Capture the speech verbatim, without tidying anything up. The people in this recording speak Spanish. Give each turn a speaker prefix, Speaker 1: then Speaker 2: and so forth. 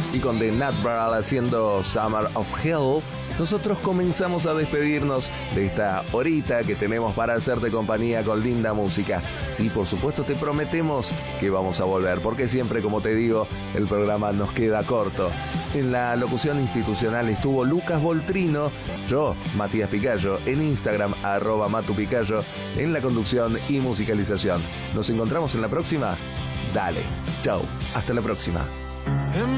Speaker 1: y con The Nutball haciendo Summer of Hell, nosotros comenzamos a despedirnos de esta horita que tenemos para hacerte compañía con linda música. Sí, por supuesto te prometemos que vamos a volver, porque siempre, como te digo, el programa nos queda corto. En la locución institucional estuvo Lucas Voltrino, yo, Matías Picayo, en Instagram, arroba Matu Picayo, en la conducción y musicalización. ¿Nos encontramos en la próxima? Dale, chau, hasta la próxima.